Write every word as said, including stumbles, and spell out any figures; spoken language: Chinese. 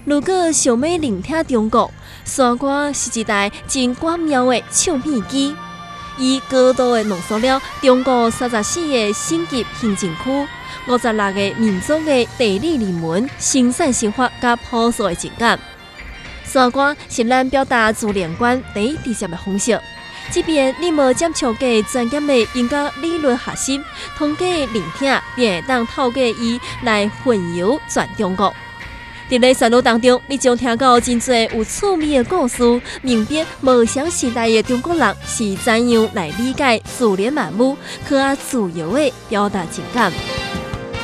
如果想要聆听中国，山歌是一台真巧妙的唱片机，伊高度的浓缩了中国三十四个省级行政区、五十六个民族的地理人文、生产生活甲朴素的情感。山歌是咱表达自然观第一直接的方式。即便你无接触过专业的音乐理论学习，通过聆听，便会当透过伊来混游全中国。伫咧山路当中，你将听到真侪有趣味的故事，明白梦想时代的中国人是怎样来理解自然万物，去啊自由的表达情感。